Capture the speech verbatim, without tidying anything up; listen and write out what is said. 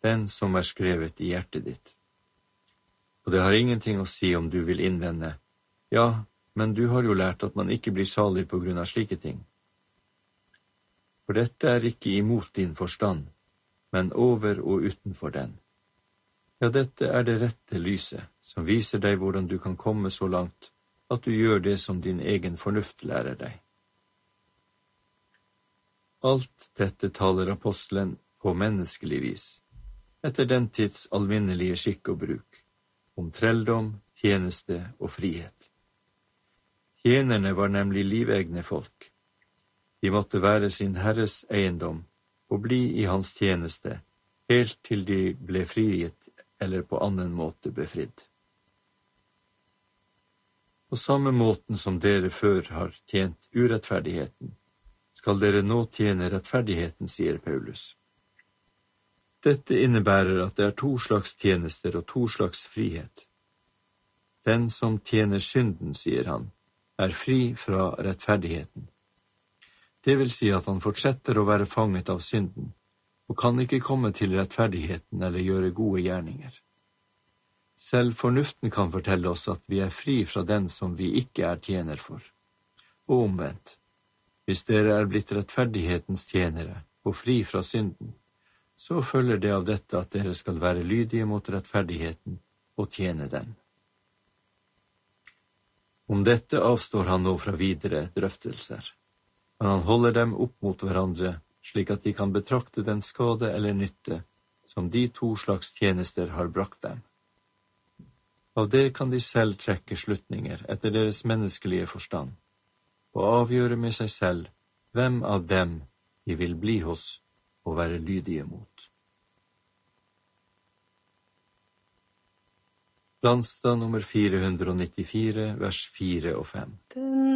den som er skrevet i hjertet ditt. Og det har ingenting å si om du vil innvende, ja, men du har jo lært at man ikke blir salig på grunn av slike ting. For dette er ikke imot din forstand, men over og utenfor den. Ja, dette er det rette lyset, som viser deg hvordan du kan komme så langt at du gjør det som din egen fornuft lærer deg. Alt dette taler apostelen på menneskelig vis, etter den tids alminnelige skikk og bruk, om trelldom, tjeneste og frihet. Tjenerne var nemlig livegne folk. De måtte være sin herres eiendom og bli i hans tjeneste, helt til de ble frigitt eller på annen måte befridd. På samme måten som dere før har tjent urettferdigheten, skal dere nå tjene rettferdigheten, sier Paulus. Dette innebærer at det er to slags tjenester og to slags frihet. Den som tjener synden, sier han, er fri fra rettferdigheten. Det vil si at han fortsetter å være fanget av synden, og kan ikke komme til rettferdigheten eller gjøre gode gjerninger. Selv fornuften kan fortelle oss at vi er fri fra den som vi ikke er tjener for. Og omvendt, hvis dere er blitt rettferdighetens tjenere og fri fra synden, så følger det av dette at dere skal være lydige mot rettferdigheten og tjene den. Om dette avstår han nå fra videre drøftelser, men han holder dem opp mot hverandre, slik at de kan betrakte den skade eller nytte som de to slags tjenester har brakt dem. Av det kan de selv trekke slutninger etter deres menneskelige forstand, og avgjøre med seg selv hvem av dem de vil bli hos og være lydige mot. Landstad nummer fire hundre nittifire, vers fire og fem.